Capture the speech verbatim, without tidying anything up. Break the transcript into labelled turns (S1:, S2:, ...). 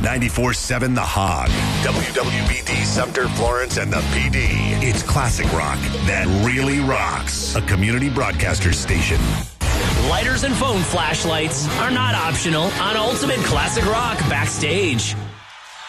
S1: ninety-four seven The Hog. W W B D Sumter, Florence, and the P D. It's classic rock that really rocks. A community broadcaster station.
S2: Lighters and phone flashlights are not optional on Ultimate Classic Rock Backstage.